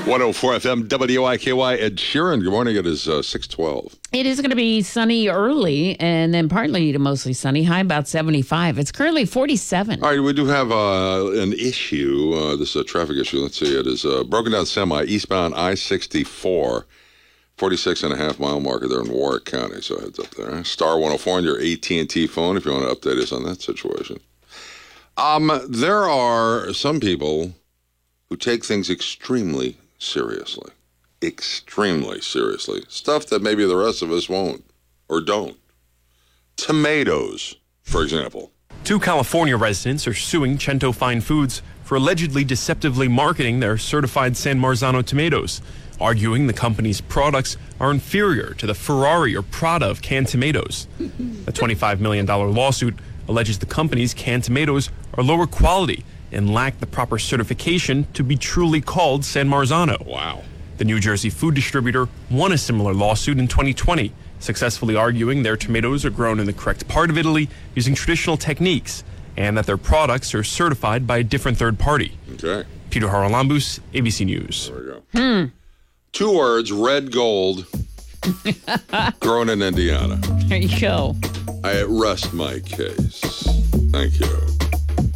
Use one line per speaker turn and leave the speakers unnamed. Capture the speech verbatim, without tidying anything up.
one oh four F M, W I K Y, Ed Sheeran. Good morning. It is uh, six twelve.
It is going to be sunny early and then partly to mostly sunny, high about seventy-five. It's currently forty-seven.
All right, we do have uh, an issue. Uh, this is a traffic issue. Let's see. It is a broken down semi eastbound I sixty-four, forty-six and a half mile marker there in Warwick County. So heads up there. Star one oh four on your A T and T phone if you want to update us on that situation. Um, there are some people who take things extremely seriously. Extremely seriously. Stuff that maybe the rest of us won't or don't. Tomatoes, for example.
Two California residents are suing Cento Fine Foods for allegedly deceptively marketing their certified San Marzano tomatoes, arguing the company's products are inferior to the Ferrari or Prada of canned tomatoes. The twenty-five million dollars lawsuit alleges the company's canned tomatoes are lower quality and lack the proper certification to be truly called San Marzano.
Wow.
The New Jersey food distributor won a similar lawsuit in twenty twenty, successfully arguing their tomatoes are grown in the correct part of Italy using traditional techniques and that their products are certified by a different third party.
Okay.
Peter Haralambous, A B C News.
There we go.
Hmm.
Two words, red gold, grown in Indiana.
There you go.
I rest my case. Thank you.